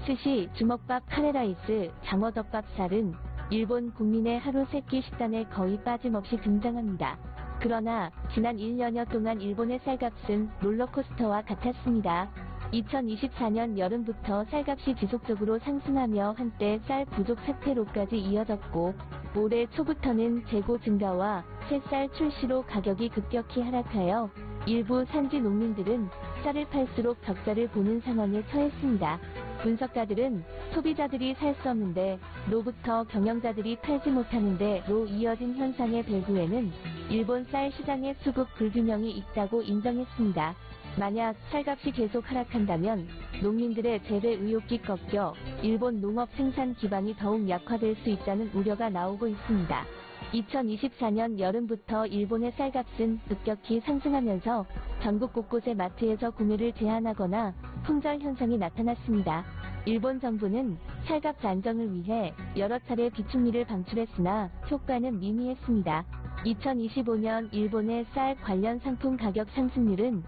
스시, 주먹밥, 카레라이스, 장어덮밥 쌀은 일본 국민의 하루 세끼 식단에 거의 빠짐없이 등장합니다. 그러나 지난 1년여 동안 일본의 쌀값은 롤러코스터와 같았습니다. 2024년 여름부터 쌀값이 지속적으로 상승하며 한때 쌀 부족 사태로까지 이어졌고, 올해 초부터는 재고 증가와 새쌀 출시로 가격이 급격히 하락하여 일부 산지 농민들은 쌀을 팔수록 적자를 보는 상황에 처했습니다. 분석가들은 소비자들이 살 수 없는데 로부터 경영자들이 팔지 못하는데 로 이어진 현상의 배후에는 일본 쌀 시장의 수급 불균형이 있다고 인정했습니다. 만약 쌀값이 계속 하락한다면 농민들의 재배 의욕이 꺾여 일본 농업 생산 기반이 더욱 약화될 수 있다는 우려가 나오고 있습니다. 2024년 여름부터 일본의 쌀값은 급격히 상승하면서 전국 곳곳의 마트에서 구매를 제한하거나 품절 현상이 나타났습니다. 일본 정부는 쌀값 안정을 위해 여러 차례 비축미를 방출했으나 효과는 미미했습니다. 2025년 일본의 쌀 관련 상품 가격 상승률은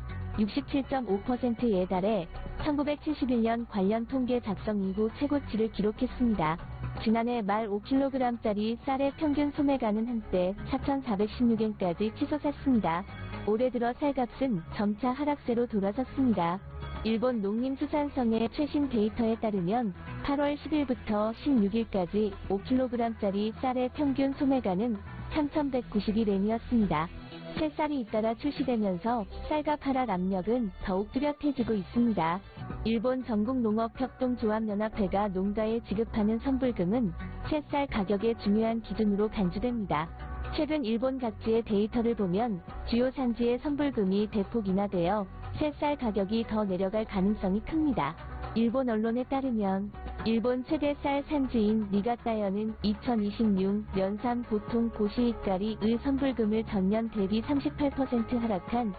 67.5%에 달해 1971년 관련 통계 작성 이후 최고치를 기록했습니다. 지난해 말 5kg짜리 쌀의 평균 소매가는 한때 4,416엔까지 치솟았습니다. 올해 들어 쌀값은 점차 하락세로 돌아섰습니다. 일본 농림수산성의 최신 데이터에 따르면 8월 10일부터 16일까지 5kg짜리 쌀의 평균 소매가는 3,191엔이었습니다. 새쌀이 잇따라 출시되면서 쌀값 하락 압력은 더욱 뚜렷해지고 있습니다. 일본 전국농업협동조합연합회가 농가에 지급하는 선불금은 새쌀 가격의 중요한 기준으로 간주됩니다. 최근 일본 각지의 데이터를 보면 주요 산지의 선불금이 대폭 인하되어 새쌀 가격이 더 내려갈 가능성이 큽니다. 일본 언론에 따르면 일본 최대 쌀 산지인 니가타현은 2026년 보통 고시익가리의 선불금을 전년 대비 38% 하락한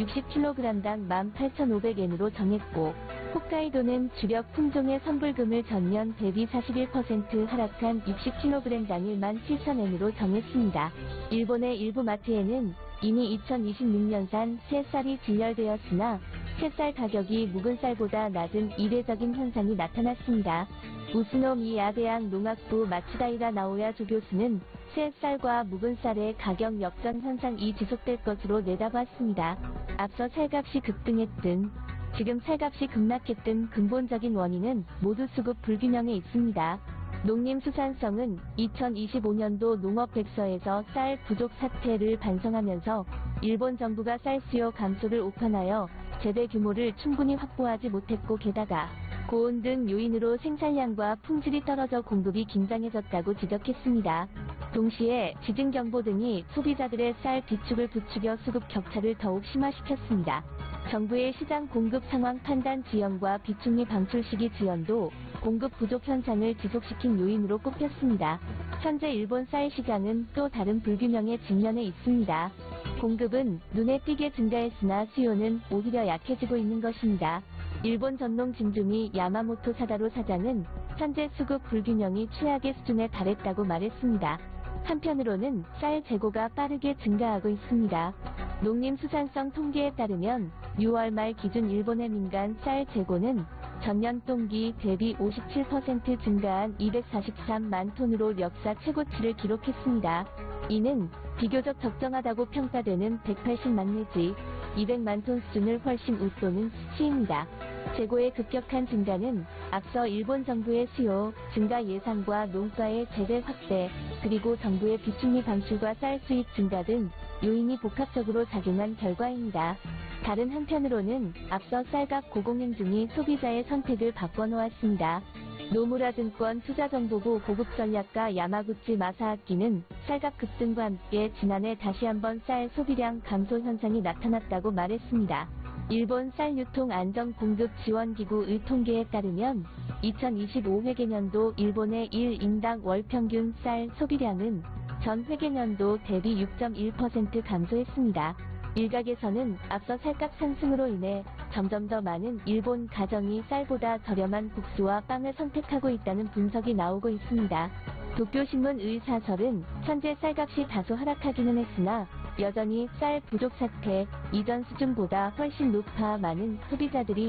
60kg당 18,500엔으로 정했고, 홋카이도는 주력 품종의 선불금을 전년 대비 41% 하락한 60kg당일 17,000엔으로 정했습니다. 일본의 일부 마트에는 이미 2026년산 새쌀이 진열되었으나 새쌀 가격이 묵은 쌀보다 낮은 이례적인 현상이 나타났습니다. 우스노 미야대학 농학부 마츠다이라 나오야 조교수는 새쌀과 묵은 쌀의 가격 역전 현상이 지속될 것으로 내다봤습니다. 앞서 쌀값이 급등했든 지금 쌀값이 급락했든 근본적인 원인은 모두 수급 불균형에 있습니다. 농림수산성은 2025년도 농업백서에서 쌀 부족 사태를 반성하면서 일본 정부가 쌀 수요 감소를 오판하여 재배 규모를 충분히 확보하지 못했고, 게다가 고온 등 요인으로 생산량과 품질이 떨어져 공급이 긴장해졌다고 지적했습니다. 동시에 지진경보 등이 소비자들의 쌀 비축을 부추겨 수급 격차를 더욱 심화시켰습니다. 정부의 시장 공급 상황 판단 지연과 비축미 방출 시기 지연도 공급 부족 현상을 지속시킨 요인으로 꼽혔습니다. 현재 일본 쌀 시장은 또 다른 불균형에 직면해 있습니다. 공급은 눈에 띄게 증가했으나 수요는 오히려 약해지고 있는 것입니다. 일본 전농 진주미 야마모토 사다로 사장은 현재 수급 불균형이 최악의 수준에 달했다고 말했습니다. 한편으로는 쌀 재고가 빠르게 증가하고 있습니다. 농림수산성 통계에 따르면 6월 말 기준 일본의 민간 쌀 재고는 전년 동기 대비 57% 증가한 243만 톤으로 역사 최고치를 기록했습니다. 이는 비교적 적정하다고 평가되는 180만 내지 200만 톤 수준을 훨씬 웃도는 수치입니다. 재고의 급격한 증가는 앞서 일본 정부의 수요 증가 예상과 농가의 재배 확대, 그리고 정부의 비축미 방출과 쌀 수입 증가 등 요인이 복합적으로 작용한 결과입니다. 다른 한편으로는 앞서 쌀값 고공행진이 소비자의 선택을 바꿔놓았습니다. 노무라증권 투자정보부 고급전략가 야마구치 마사아키는 쌀값 급등과 함께 지난해 다시 한번 쌀 소비량 감소 현상이 나타났다고 말했습니다. 일본 쌀 유통 안정 공급 지원기구의 통계에 따르면 2025 회계년도 일본의 1인당 월 평균 쌀 소비량은 전 회계년도 대비 6.1% 감소했습니다. 일각에서는 앞서 쌀값 상승으로 인해 점점 더 많은 일본 가정이 쌀보다 저렴한 국수와 빵을 선택하고 있다는 분석이 나오고 있습니다. 도쿄신문의 사설은 현재 쌀값이 다소 하락하기는 했으나 여전히 쌀 부족 사태 이전 수준보다 훨씬 높아 많은 소비자들이